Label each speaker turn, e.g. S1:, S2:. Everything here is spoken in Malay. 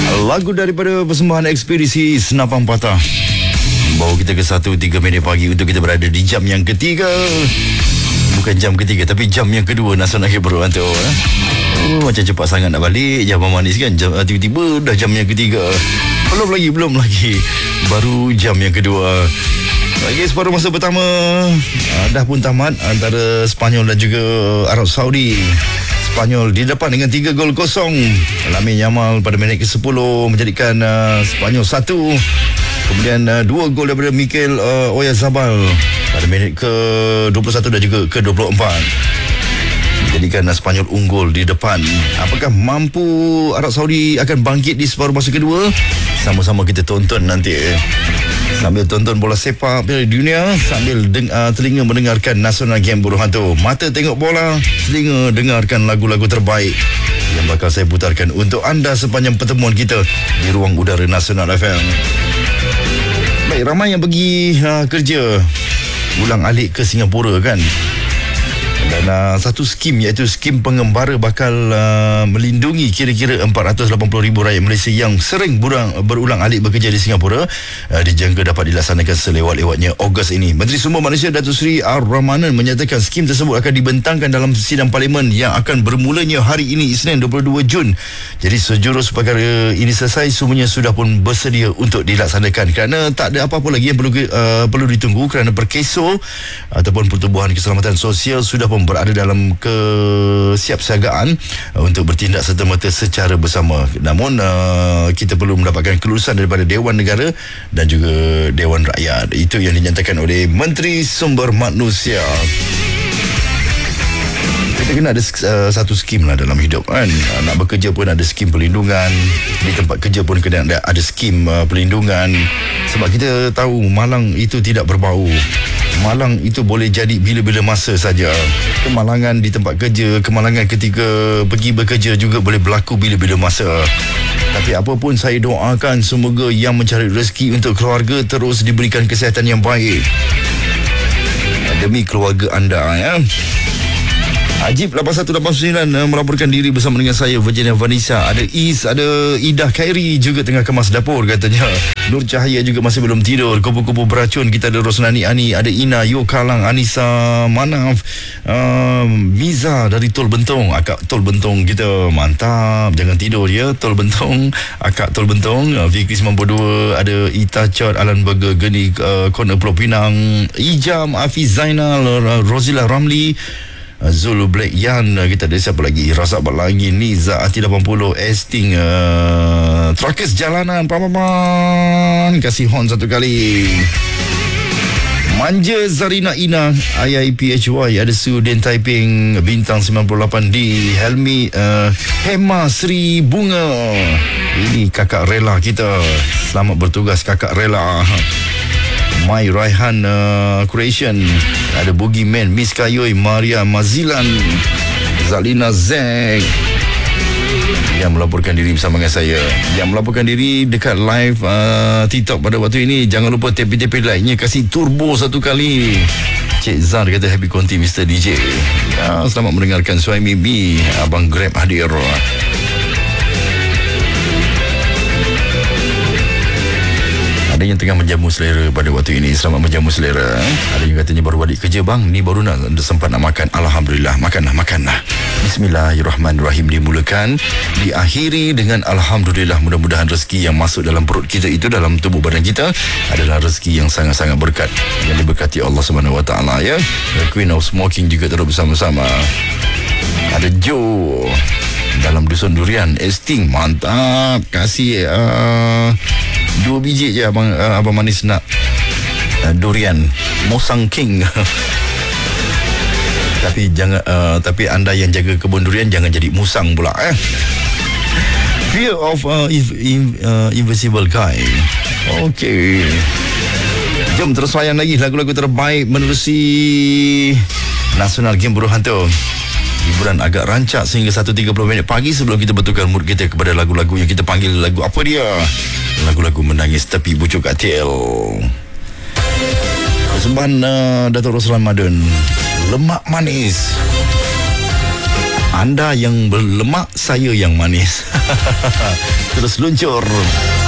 S1: Lagu daripada persembahan ekspedisi Senapang Patah bawa kita ke 1:03 pagi untuk kita berada di jam yang ketiga. Bukan jam ketiga, tapi jam yang kedua Nasional Game Berhantu. Macam cepat sangat nak balik jam manis kan. Tiba-tiba dah jam yang ketiga. Belum lagi. Baru jam yang kedua. Lagi separuh masa pertama dah pun tamat antara Sepanyol dan juga Arab Saudi. Spanyol di depan dengan 3-0. Lamine Yamal pada minit ke-10 menjadikan Spanyol 1. Kemudian 2 gol daripada Mikel Oyarzabal pada minit ke-21 dan juga ke-24. Menjadikan Spanyol unggul di depan. Apakah mampu Arab Saudi akan bangkit di separuh masa kedua? Sama-sama kita tonton nanti. Sambil tonton bola sepak Piala Dunia, sambil telinga mendengarkan Nasional Game Berhantu. Mata tengok bola, telinga dengarkan lagu-lagu terbaik yang bakal saya putarkan untuk anda sepanjang pertemuan kita di ruang udara Nasional FM. Baik, ramai yang pergi kerja ulang alik ke Singapura kan. Dan satu skim, iaitu skim pengembara bakal melindungi kira-kira 480,000 rakyat Malaysia yang sering berulang alik bekerja di Singapura. Dijangka dapat dilaksanakan selewat-lewatnya Ogos ini. Menteri Sumber Malaysia Datuk Seri Ar-Rahmanan menyatakan skim tersebut akan dibentangkan dalam sidang parlimen yang akan bermulanya hari ini, Isnin 22 Jun. Jadi sejurus perkara ini selesai, semuanya sudah pun bersedia untuk dilaksanakan, kerana tak ada apa-apa lagi yang perlu ditunggu, kerana Perkeso ataupun Pertubuhan Keselamatan Sosial sudah pun berada dalam kesiapsiagaan untuk bertindak serta-merta secara bersama. Namun kita perlu mendapatkan kelulusan daripada Dewan Negara dan juga Dewan Rakyat. Itu yang dinyatakan oleh Menteri Sumber Manusia. Kita kena ada satu skim lah dalam hidup kan. Nak bekerja pun ada skim perlindungan, di tempat kerja pun kena ada skim perlindungan. Sebab kita tahu malang itu tidak berbau. Malang itu boleh jadi bila-bila masa saja. Kemalangan di tempat kerja, kemalangan ketika pergi bekerja juga boleh berlaku bila-bila masa. Tapi apa pun, saya doakan semoga yang mencari rezeki untuk keluarga terus diberikan kesihatan yang baik demi keluarga anda ya. Ajib 8189 melaporkan diri bersama dengan saya, Virginia Vanessa. Ada Is, ada Ida Khairi juga tengah kemas dapur katanya. Nur Cahaya juga masih belum tidur. Kupu-kupu beracun, kita ada Rosnani Ani, ada Ina, Yo Kalang, Anissa Manaf, Miza dari Tol Bentong. Akak Tol Bentong kita mantap, jangan tidur ya. Tol Bentong, Akak Tol Bentong. Fikri 92, ada Ita Chot, Alan Burger, Geni Corner Pulau Pinang, Ijam, Hafiz Zainal, Rozila Ramli, Zulu Black Yan. Kita ada siapa lagi? Razak lagi, Niza Ati 80, Esting, Truckers Jalanan, Paman, kasih horn satu kali. Manja Zarina Ina, IIPHY, ada Sudin Taiping, Bintang 98D, Helmi, Hema Sri Bunga. Ini kakak rela kita. Selamat bertugas kakak rela. Mai Raihan Creation, ada Boogie Man, Miss Kayoy, Maria Mazilan, Zalina Zek yang melaporkan diri bersama dengan saya. Yang melaporkan diri dekat live TikTok pada waktu ini, jangan lupa tepi-tepi like-nya, kasih turbo satu kali. Cik Zar kata happy konti Mr. DJ ya, selamat mendengarkan Suhaimi B, Abang Grab hadir. Ada yang tengah menjamu selera pada waktu ini. Selamat menjamu selera. Ada yang katanya baru balik kerja bang, ni baru nak sempat nak makan. Alhamdulillah, makanlah. Bismillahirrahmanirrahim dimulakan, diakhiri dengan Alhamdulillah. Mudah-mudahan rezeki yang masuk dalam perut kita itu, dalam tubuh badan kita, adalah rezeki yang sangat-sangat berkat, yang diberkati Allah SWT ya. The Queen of Smoking juga terus bersama-sama. Ada Joe dalam dusun durian, Esting mantap, kasih 2 biji je abang manis nak durian Mosang King. Tapi jangan tapi anda yang jaga kebun durian jangan jadi musang pula Fear of Invisible Guy. Okey, jom terus layan lagi lagu-lagu terbaik menerusi Nasional Game Berhantu. Hiburan agak rancak sehingga 1:30 pagi sebelum kita betulkan mood kita kepada lagu-lagu yang kita panggil lagu apa dia? Lagu-lagu menangis tepi bujuk katil. Persembahan Datuk Roslan Madun, Lemak Manis. Anda yang berlemak, saya yang manis. Terus luncur.